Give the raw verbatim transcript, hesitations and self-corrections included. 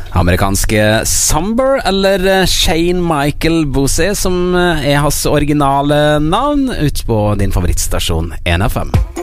Amerikanske Somber, eller Shane Michael Bosse, som er hans originale navn, ut på din favorittstasjon N F M.